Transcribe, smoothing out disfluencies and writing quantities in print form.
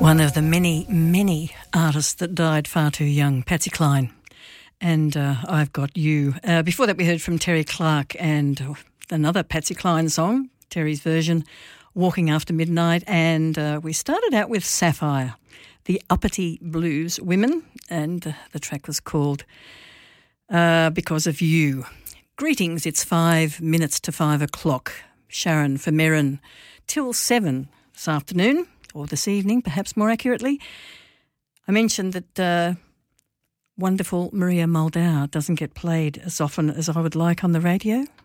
One of the many, many artists that died far too young, Patsy Cline. And I've Got You. Before that we heard from Terry Clark and another Patsy Cline song, Terry's version, Walking After Midnight. And we started out with Sapphire, the Uppity Blues Women, and the track was called Because of You. Greetings, it's 5 minutes to 5 o'clock. Sharon for Merrin till 7 this afternoon, or this evening, perhaps more accurately. I mentioned that wonderful Maria Moldau doesn't get played as often as I would like on the radio.